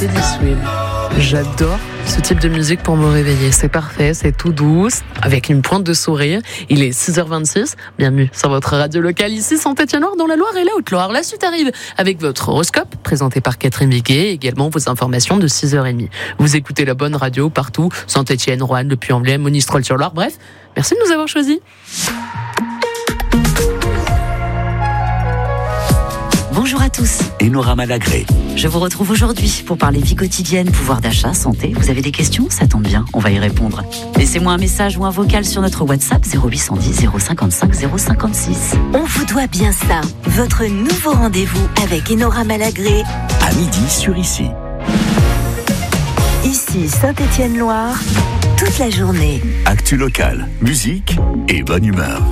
J'adore ce type de musique pour me réveiller. C'est parfait, c'est tout douce, avec une pointe de sourire. Il est 6h26. Bienvenue sur votre radio locale, ici Saint-Étienne-Loire, dans la Loire et la Haute-Loire. La suite arrive avec votre horoscope, présenté par Catherine Viguet, et également vos informations de 6h30. Vous écoutez la bonne radio partout, Saint-Étienne, Roanne, Le Puy-en-Velay, Monistrol-sur-Loire. Bref, merci de nous avoir choisis. Bonjour à tous. Enora Malagré. Je vous retrouve aujourd'hui pour parler vie quotidienne, pouvoir d'achat, santé. Vous avez des questions ? Ça tombe bien, on va y répondre. Laissez-moi un message ou un vocal sur notre WhatsApp 0810 055 056. On vous doit bien ça. Votre nouveau rendez-vous avec Enora Malagré. À midi sur Ici. Ici Saint-Étienne-Loire, toute la journée. Actu locale, musique et bonne humeur.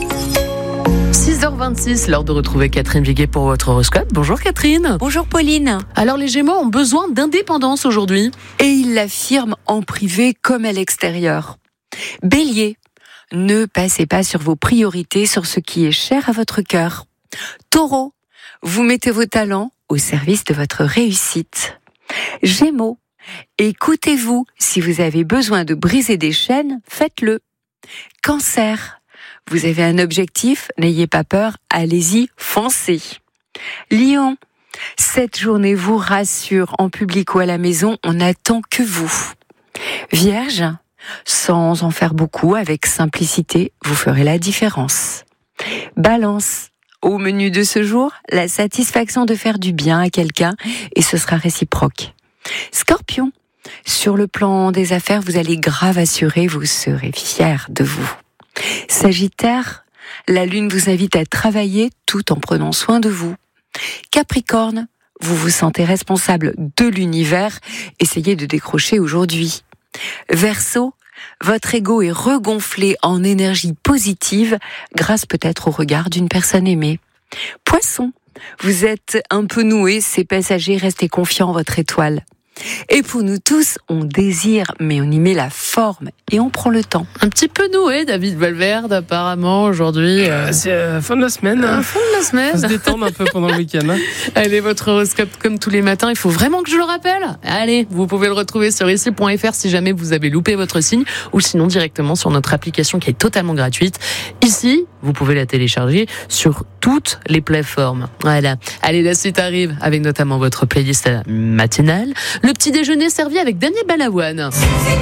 6h26, l'heure de retrouver Catherine Viguet pour votre horoscope. Bonjour Catherine. Bonjour Pauline. Alors les Gémeaux ont besoin d'indépendance aujourd'hui. Et ils l'affirment en privé comme à l'extérieur. Bélier, ne passez pas sur vos priorités, sur ce qui est cher à votre cœur. Taureau, vous mettez vos talents au service de votre réussite. Gémeaux, écoutez-vous, si vous avez besoin de briser des chaînes, faites-le. Cancer, vous avez un objectif, n'ayez pas peur, allez-y, foncez. Lion, cette journée vous rassure, en public ou à la maison, on n'attend que vous. Vierge, sans en faire beaucoup, avec simplicité, vous ferez la différence. Balance, au menu de ce jour, la satisfaction de faire du bien à quelqu'un et ce sera réciproque. Scorpion, sur le plan des affaires, vous allez grave assurer, vous serez fier de vous. Sagittaire, la lune vous invite à travailler tout en prenant soin de vous. Capricorne, vous vous sentez responsable de l'univers, essayez de décrocher aujourd'hui. Verseau, votre ego est regonflé en énergie positive grâce peut-être au regard d'une personne aimée. Poisson, vous êtes un peu noué, c'est passager, restez confiant en votre étoile. Et pour nous tous, on désire, mais on y met la forme et on prend le temps. Un petit peu noué, David Valverde, apparemment, aujourd'hui. C'est fin de la semaine. Fin de la semaine. Faut se détendre un peu pendant le week-end. Allez, votre horoscope comme tous les matins, il faut vraiment que je le rappelle. Allez, vous pouvez le retrouver sur ici.fr si jamais vous avez loupé votre signe, ou sinon directement sur notre application qui est totalement gratuite. Ici, vous pouvez la télécharger sur toutes les plateformes. Voilà. Allez, la suite arrive avec notamment votre playlist matinale. Le petit déjeuner servi avec Daniel Balavoine.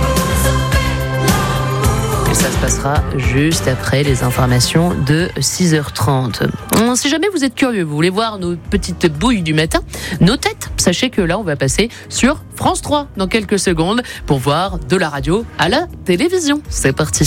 Et ça se passera juste après les informations de 6h30. Si jamais vous êtes curieux, vous voulez voir nos petites bouilles du matin, nos têtes, sachez que là, on va passer sur France 3 dans quelques secondes pour voir de la radio à la télévision. C'est parti.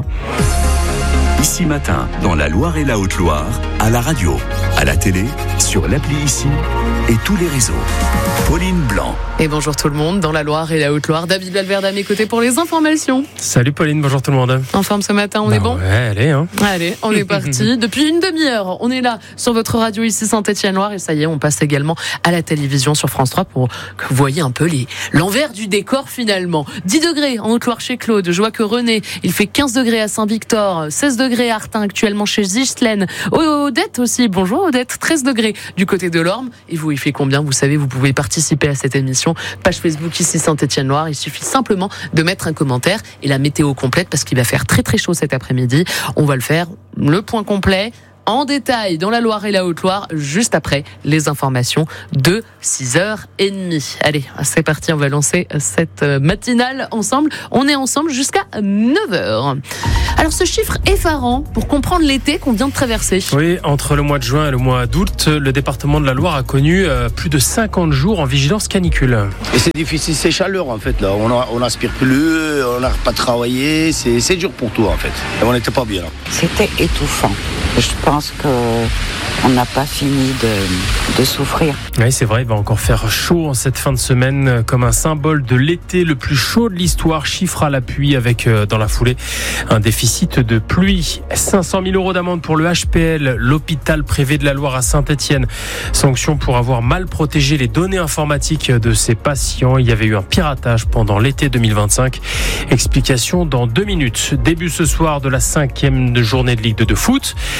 Ici matin, dans la Loire et la Haute-Loire, à la radio, à la télé, sur l'appli Ici et tous les réseaux. Pauline Blanc. Et bonjour tout le monde, dans la Loire et la Haute-Loire, David Valverde à mes côtés pour les informations. Salut Pauline, bonjour tout le monde. En forme ce matin, on est bon ? Ouais, Allez, on est parti. Depuis une demi-heure, on est là sur votre radio ici Saint-Étienne-Loire et ça y est, on passe également à la télévision sur France 3 pour que vous voyez un peu l'envers du décor finalement. 10 degrés en Haute-Loire chez Claude, je vois que René, il fait 15 degrés à Saint-Victor, 16 degrés à Artin actuellement chez Ghislaine. Odette aussi, bonjour Odette, 13 degrés du côté de l'Orme. Et vous, il fait combien ? Vous savez, vous pouvez participer à cette émission. Page Facebook ici Saint-Étienne-Loire. Il suffit simplement de mettre un commentaire et la météo complète parce qu'il va faire très très chaud cet après-midi. On va le faire, le point complet en détail dans la Loire et la Haute-Loire juste après les informations de 6h30. Allez, c'est parti, on va lancer cette matinale ensemble. On est ensemble jusqu'à 9h. Alors ce chiffre effarant pour comprendre l'été qu'on vient de traverser. Oui, entre le mois de juin et le mois d'août, le département de la Loire a connu plus de 50 jours en vigilance canicule. Et c'est difficile, c'est chaleur en fait là. On n'aspire plus, on n'arrive pas de travailler, c'est dur pour tout en fait. Et on n'était pas bien là. C'était étouffant. Je pense qu'on n'a pas fini de souffrir. Oui, c'est vrai, il va encore faire chaud en cette fin de semaine, comme un symbole de l'été le plus chaud de l'histoire. Chiffre à l'appui avec, dans la foulée, un déficit de pluie. 500 000 € d'amende pour le HPL, l'hôpital privé de la Loire à Saint-Étienne. Sanction pour avoir mal protégé les données informatiques de ses patients. Il y avait eu un piratage pendant l'été 2025. Explication dans 2 minutes. Début ce soir de la 5e journée de Ligue 2 de foot. Les Verts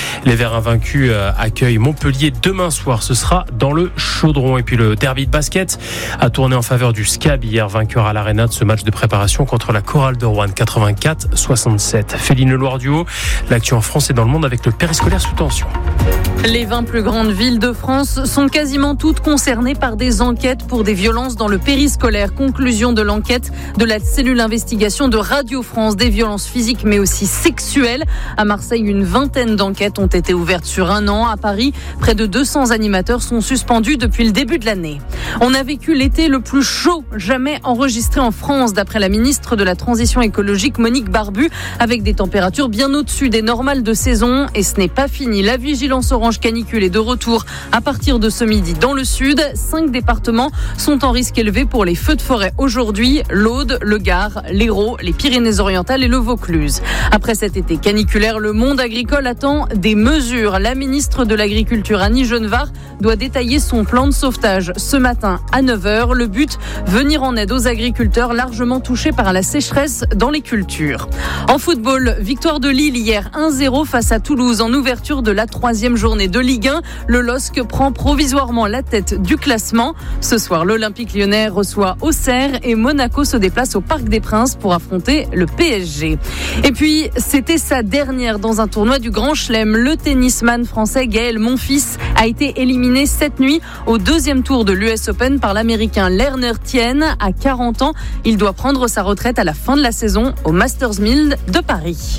Vert invaincu accueille Montpellier demain soir. Ce sera dans le Chaudron. Et puis le derby de basket a tourné en faveur du SCAB hier, vainqueur à l'Arena de ce match de préparation contre la Chorale de Rouen, 84-67. Féline Loire-du-Haut, l'actu en France et dans le monde avec le périscolaire sous tension. Les 20 plus grandes villes de France sont quasiment toutes concernées par des enquêtes pour des violences dans le périscolaire. Conclusion de l'enquête de la cellule investigation de Radio France, des violences physiques mais aussi sexuelles. À Marseille, une vingtaine d'enquêtes ont été ouvertes sur un an. À Paris, près de 200 animateurs sont suspendus depuis le début de l'année. On a vécu l'été le plus chaud jamais enregistré en France, d'après la ministre de la Transition écologique Monique Barbu, avec des températures bien au-dessus des normales de saison. Et ce n'est pas fini. La vigilance orange canicule est de retour à partir de ce midi dans le sud. 5 départements sont en risque élevé pour les feux de forêt aujourd'hui: l'Aude, le Gard, l'Hérault, les Pyrénées-Orientales et le Vaucluse. Après cet été caniculaire, le monde agricole attend des mesures. La ministre de l'Agriculture, Annie Genevard, doit détailler son plan de sauvetage ce matin à 9h. Le but, venir en aide aux agriculteurs largement touchés par la sécheresse dans les cultures. En football, victoire de Lille hier 1-0 face à Toulouse en ouverture de la 3e journée de Ligue 1. Le LOSC prend provisoirement la tête du classement. Ce soir, l'Olympique Lyonnais reçoit Auxerre et Monaco se déplace au Parc des Princes pour affronter le PSG. Et puis, c'était sa dernière dans un tournoi du Grand Chelem. Le tennisman français Gaël Monfils a été éliminé cette nuit au 2e tour de l'US Open par l'Américain Lerner Tien. À 40 ans, il doit prendre sa retraite à la fin de la saison au Masters 1000 de Paris.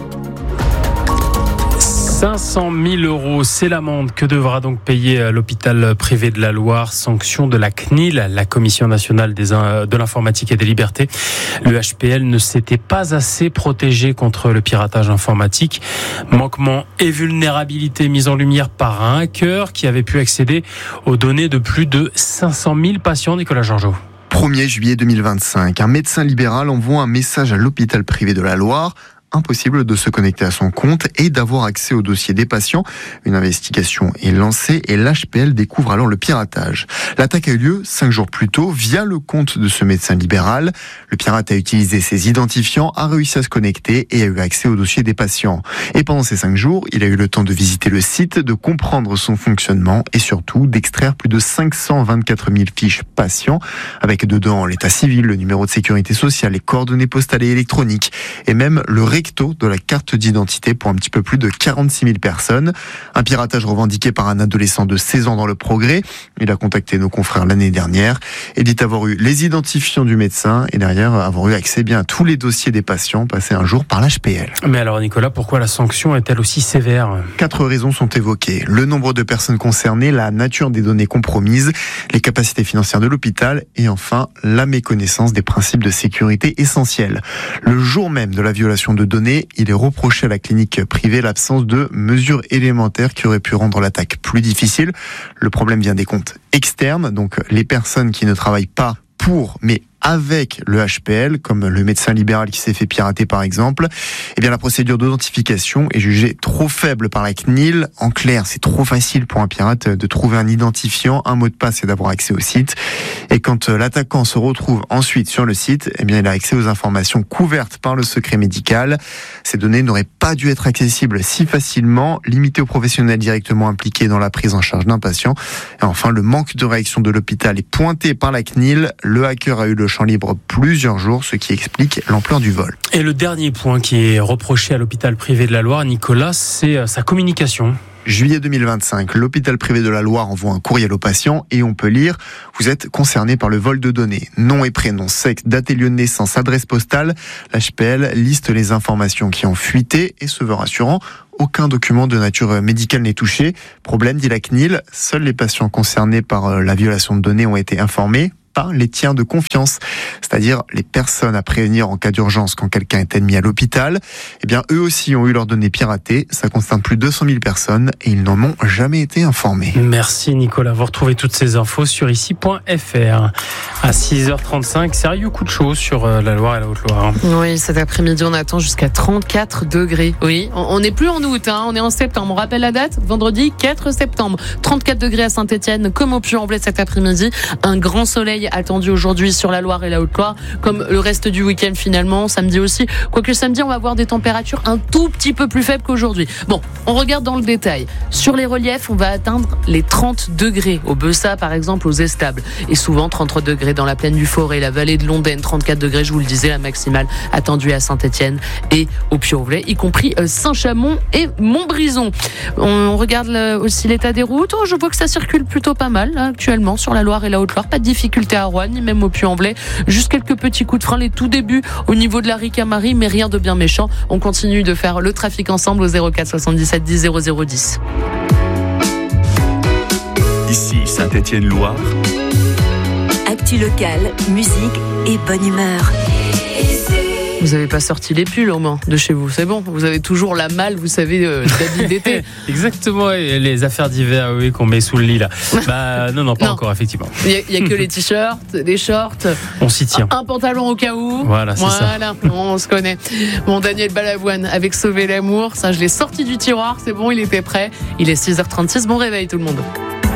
500 000 €, c'est l'amende que devra donc payer l'hôpital privé de la Loire, sanction de la CNIL, la Commission nationale de l'informatique et des libertés. Le HPL ne s'était pas assez protégé contre le piratage informatique. Manquement et vulnérabilité mis en lumière par un hacker qui avait pu accéder aux données de plus de 500 000 patients. Nicolas Georgeot. 1er juillet 2025, un médecin libéral envoie un message à l'hôpital privé de la Loire. Impossible de se connecter à son compte et d'avoir accès au dossier des patients. Une investigation est lancée et l'HPL découvre alors le piratage. L'attaque a eu lieu 5 jours plus tôt via le compte de ce médecin libéral. Le pirate a utilisé ses identifiants, a réussi à se connecter et a eu accès au dossier des patients. Et pendant ces 5 jours, il a eu le temps de visiter le site, de comprendre son fonctionnement et surtout d'extraire plus de 524 000 fiches patients avec dedans l'état civil, le numéro de sécurité sociale, les coordonnées postales et électroniques et même le recto de la carte d'identité pour un petit peu plus de 46 000 personnes. Un piratage revendiqué par un adolescent de 16 ans dans le Progrès. Il a contacté nos confrères l'année dernière et dit avoir eu les identifiants du médecin et derrière avoir eu accès bien à tous les dossiers des patients passés un jour par l'HPL. Mais alors Nicolas, pourquoi la sanction est-elle aussi sévère ? 4 raisons sont évoquées. Le nombre de personnes concernées, la nature des données compromises, les capacités financières de l'hôpital et enfin la méconnaissance des principes de sécurité essentiels. Le jour même de la violation de données, il est reproché à la clinique privée l'absence de mesures élémentaires qui auraient pu rendre l'attaque plus difficile. Le problème vient des comptes externes, donc les personnes qui ne travaillent pas pour, mais avec le HPL, comme le médecin libéral qui s'est fait pirater par exemple, eh bien la procédure d'identification est jugée trop faible par la CNIL. En clair, c'est trop facile pour un pirate de trouver un identifiant, un mot de passe et d'avoir accès au site. Et quand l'attaquant se retrouve ensuite sur le site, eh bien il a accès aux informations couvertes par le secret médical. Ces données n'auraient pas dû être accessibles si facilement, limitées aux professionnels directement impliqués dans la prise en charge d'un patient. Et enfin, le manque de réaction de l'hôpital est pointé par la CNIL. Le hacker a eu le champ libre plusieurs jours, ce qui explique l'ampleur du vol. Et le dernier point qui est reproché à l'hôpital privé de la Loire, Nicolas, c'est sa communication. Juillet 2025, l'hôpital privé de la Loire envoie un courriel aux patients et on peut lire « Vous êtes concerné par le vol de données. Nom et prénom, sexe, date et lieu de naissance, adresse postale. » L'HPL liste les informations qui ont fuité et se veut rassurant. Aucun document de nature médicale n'est touché. Problème, dit la CNIL, seuls les patients concernés par la violation de données ont été informés. Pas les tiers de confiance, c'est-à-dire les personnes à prévenir en cas d'urgence quand quelqu'un est admis à l'hôpital. Eh bien, eux aussi ont eu leurs données piratées. Ça concerne plus de 200 000 personnes et ils n'en ont jamais été informés. Merci Nicolas. Vous retrouvez toutes ces infos sur ici.fr. À 6h35, sérieux coup de chaud sur la Loire et la Haute-Loire. Oui, cet après-midi, on attend jusqu'à 34 degrés. Oui, on n'est plus en août, on est en septembre. On rappelle la date, vendredi 4 septembre. 34 degrés à Saint-Étienne, comme au Puy-en-Velay cet après-midi. Un grand soleil soleil attendu aujourd'hui sur la Loire et la Haute-Loire, comme le reste du week-end finalement, samedi aussi. Quoique samedi, on va avoir des températures un tout petit peu plus faibles qu'aujourd'hui. Bon, on regarde dans le détail. Sur les reliefs, on va atteindre les 30 degrés. Au Bessa, par exemple, aux Estables. Et souvent 33 degrés dans la plaine du Forêt, la vallée de Londaine, 34 degrés, je vous le disais, la maximale attendue à Saint-Étienne et au Puy-en-Velay, y compris Saint-Chamond et Montbrison. On regarde aussi l'état des routes. Je vois que ça circule plutôt pas mal là, actuellement sur la Loire et la Haute-Loire. Pas de difficulté à Roanne, ni même au Puy-en-Velay. Juste quelques petits coups de frein, les tout débuts au niveau de la Ricamarie, mais rien de bien méchant. On continue de faire le trafic ensemble au 04 77 10 00 10. Ici Saint-Étienne-Loire. Actu locale, musique et bonne humeur. Vous n'avez pas sorti les pulls au moins de chez vous, c'est bon. Vous avez toujours la malle, vous savez, d'habits d'été. Exactement, et les affaires d'hiver oui, qu'on met sous le lit là. Non, pas encore, effectivement. Il n'y a que les t-shirts, des shorts. On s'y tient. Un pantalon au cas où. Voilà, c'est ça. On se connaît. Mon Daniel Balavoine avec Sauver l'amour, ça je l'ai sorti du tiroir, c'est bon, il était prêt. Il est 6h36, bon réveil tout le monde.